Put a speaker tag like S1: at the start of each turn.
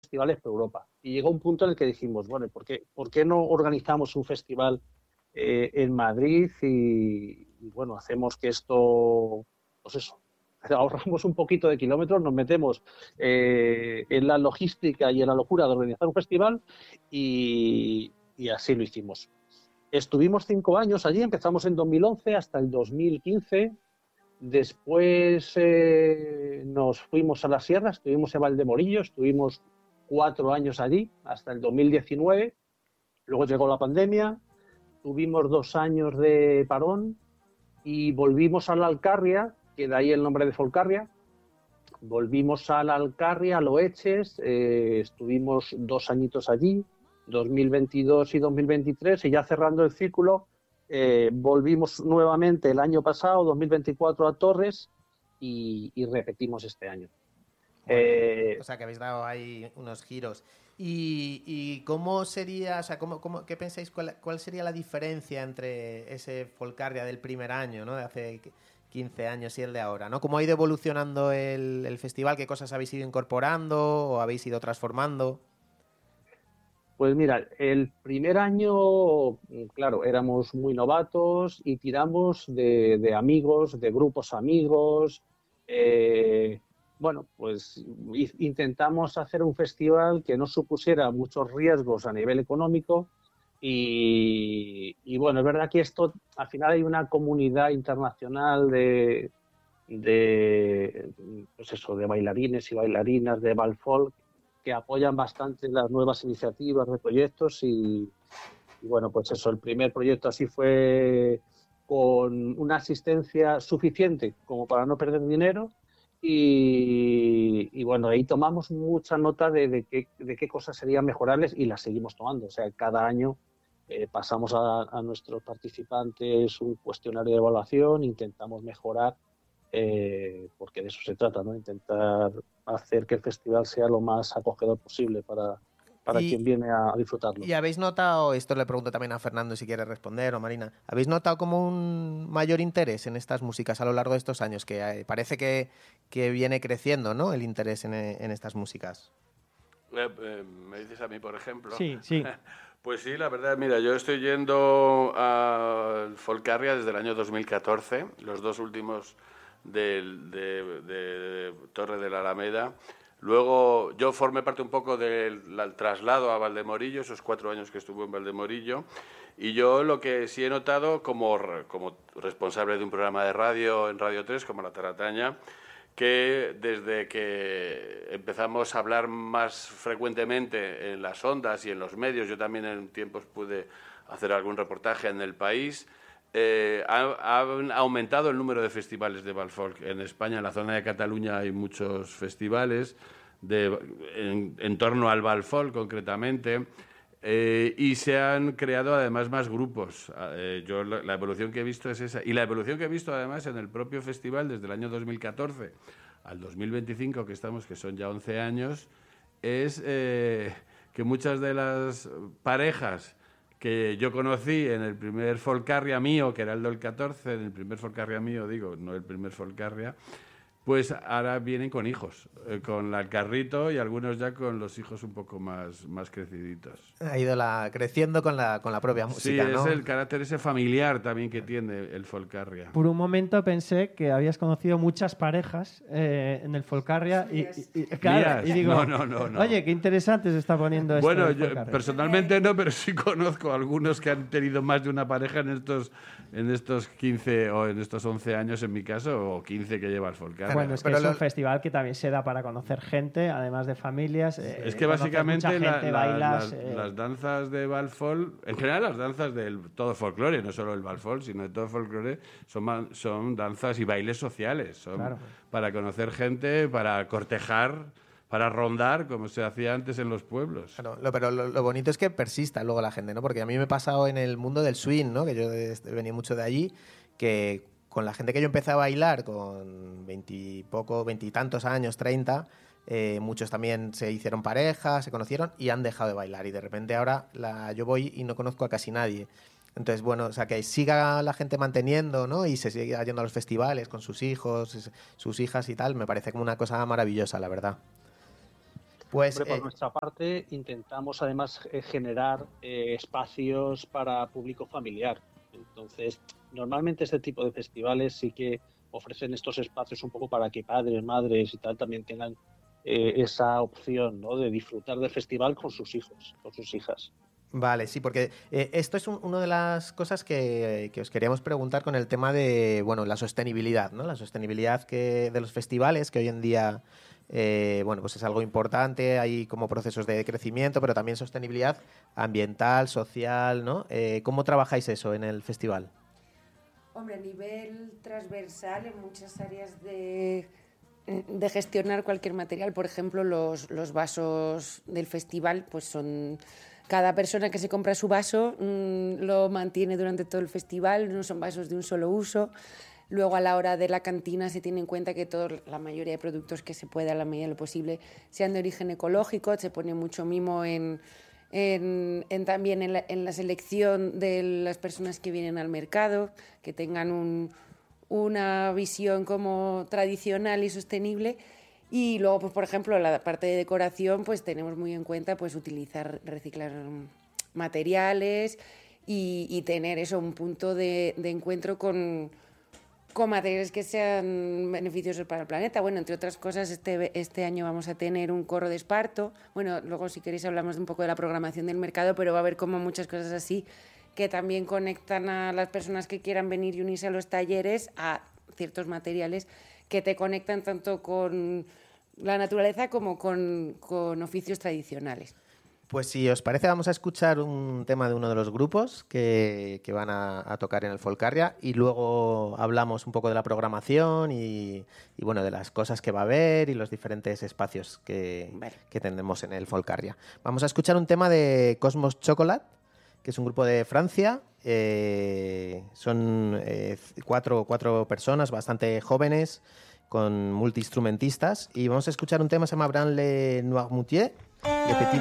S1: festivales por Europa. Y llegó un punto en el que dijimos, bueno, ¿por qué no organizamos un festival en Madrid y bueno, hacemos que esto, pues eso, ahorramos un poquito de kilómetros, nos metemos en la logística y en la locura de organizar un festival y así lo hicimos. Estuvimos 5 años allí, empezamos en 2011 hasta el 2015. Después nos fuimos a la sierra, estuvimos en Valdemorillo, estuvimos 4 años allí hasta el 2019. Luego llegó la pandemia, tuvimos 2 años de parón y volvimos a la Alcarria, que de ahí el nombre de Folcarria. Volvimos a la Alcarria, a Loeches, estuvimos 2 añitos allí, 2022 y 2023, y ya cerrando el círculo, volvimos nuevamente el año pasado, 2024, a Torres y repetimos este año.
S2: O sea, que habéis dado ahí unos giros. ¿Y cómo sería, o sea, qué pensáis, cuál sería la diferencia entre ese Folcarria del primer año, ¿no? De hace 15 años y el de ahora, ¿no? ¿Cómo ha ido evolucionando el festival? ¿Qué cosas habéis ido incorporando o habéis ido transformando?
S1: Pues mira, el primer año, claro, éramos muy novatos y tiramos de amigos, de grupos amigos. Bueno, pues intentamos hacer un festival que no supusiera muchos riesgos a nivel económico y bueno, es verdad que esto, al final hay una comunidad internacional pues eso, de bailarines y bailarinas de Valfolk que apoyan bastante las nuevas iniciativas de proyectos y bueno, pues eso, el primer proyecto así fue con una asistencia suficiente como para no perder dinero y bueno, ahí tomamos mucha nota de qué cosas serían mejorables y las seguimos tomando. O sea, cada año pasamos a nuestros participantes un cuestionario de evaluación, intentamos mejorar porque de eso se trata, ¿no? Intentar hacer que el festival sea lo más acogedor posible para quien viene a disfrutarlo.
S2: ¿Y habéis notado, esto le pregunto también a Fernando si quiere responder, o Marina, ¿habéis notado como un mayor interés en estas músicas a lo largo de estos años? Que parece que viene creciendo, ¿no?, el interés en estas músicas.
S3: ¿Me dices a mí, por ejemplo?
S4: Sí.
S3: Pues sí, la verdad, mira, yo estoy yendo al Folcarria desde el año 2014, los 2 últimos de Torre de la Alameda. Luego yo formé parte un poco del traslado a Valdemorillo, esos 4 años que estuve en Valdemorillo, y yo lo que sí he notado como responsable de un programa de radio en Radio 3, como La Tarataña, que desde que empezamos a hablar más frecuentemente en las ondas y en los medios, yo también en tiempos pude hacer algún reportaje en El País, ha aumentado el número de festivales de Valfolk. En España, en la zona de Cataluña, hay muchos festivales en torno al Valfolk, concretamente, y se han creado además más grupos. Yo la evolución que he visto es esa. Y la evolución que he visto además en el propio festival desde el año 2014 al 2025, que estamos, que son ya 11 años, es que muchas de las parejas que yo conocí en el primer Folcarria mío, que era el del 14, en el primer Folcarria mío, digo, no el primer Folcarria, pues ahora vienen con hijos, con el carrito y algunos ya con los hijos un poco más creciditos.
S2: Ha ido creciendo con la propia música,
S3: sí,
S2: ¿no?
S3: Es el carácter ese familiar también que tiene el Folcarria.
S4: Por un momento pensé que habías conocido muchas parejas en el Folcarria y digo,
S3: no.
S4: Oye, qué interesante se está poniendo esto.
S3: Bueno, yo personalmente no, pero sí conozco algunos que han tenido más de una pareja en estos 15 o en estos 11 años en mi caso, o 15 que lleva el Folcarria.
S4: Bueno, es que es un festival que también se da para conocer gente, además de familias.
S3: Es que básicamente
S4: bailas,
S3: las danzas de Valfolk, en general las danzas del todo folclore, no solo el Valfolk, sino de todo folclore, son danzas y bailes sociales. Son claro. Para conocer gente, para cortejar, para rondar, como se hacía antes en los pueblos.
S2: Claro, pero lo bonito es que persista luego la gente, ¿no? Porque a mí me he pasado en el mundo del swing, ¿no? Que yo venía mucho de allí, que con la gente que yo empecé a bailar con 20 y tantos años, 30, muchos también se hicieron pareja, se conocieron y han dejado de bailar. Y de repente ahora yo voy y no conozco a casi nadie. Entonces, bueno, o sea, que siga la gente manteniendo, ¿no? Y se siga yendo a los festivales con sus hijos, sus hijas y tal, me parece como una cosa maravillosa, la verdad. Pues
S1: por nuestra parte intentamos además generar espacios para público familiar. Entonces, normalmente este tipo de festivales sí que ofrecen estos espacios un poco para que padres, madres y tal también tengan esa opción, ¿no?, de disfrutar del festival con sus hijos, con sus hijas.
S2: Vale, sí, porque esto es una de las cosas que os queríamos preguntar con el tema de, bueno, la sostenibilidad, ¿no? La sostenibilidad de los festivales, que hoy en día, bueno, pues es algo importante, hay como procesos de crecimiento, pero también sostenibilidad ambiental, social, ¿no? ¿Cómo trabajáis eso en el festival?
S5: Hombre, a nivel transversal, en muchas áreas de gestionar cualquier material, por ejemplo, los vasos del festival, pues son... Cada persona que se compra su vaso lo mantiene durante todo el festival, no son vasos de un solo uso. Luego, a la hora de la cantina, se tiene en cuenta que la mayoría de productos que se pueda, a la medida de lo posible, sean de origen ecológico. Se pone mucho mimo también en la selección de las personas que vienen al mercado, que tengan una visión como tradicional y sostenible. Y luego, pues, por ejemplo, la parte de decoración, pues tenemos muy en cuenta pues reciclar materiales y tener eso, un punto de encuentro con materiales que sean beneficiosos para el planeta. Bueno, entre otras cosas, este año vamos a tener un corro de esparto. Bueno, luego si queréis hablamos un poco de la programación del mercado, pero va a haber como muchas cosas así que también conectan a las personas que quieran venir y unirse a los talleres a ciertos materiales que te conectan tanto con la naturaleza como con oficios tradicionales.
S2: Pues si os parece, vamos a escuchar un tema de uno de los grupos que van a tocar en el Folcarria y luego hablamos un poco de la programación y bueno, de las cosas que va a haber y los diferentes espacios que tendremos en el Folcarria. Vamos a escuchar un tema de Cosmos Chocolate, que es un grupo de Francia. Son cuatro personas bastante jóvenes, con multiinstrumentistas, y vamos a escuchar un tema que se llama Branle Noirmoutier, Le Petit